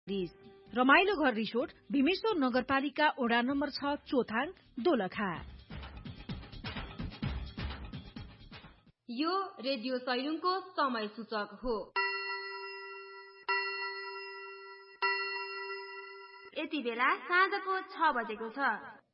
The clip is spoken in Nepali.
रमाइलो घर रिसोर्ट भीमेश्वर नगरपालिका वडा नम्बर 6 चोथाङ दोलखा। यो रेडियो सैलुङको समय सूचक हो। यति बेला साँझको 6 बजेको छ।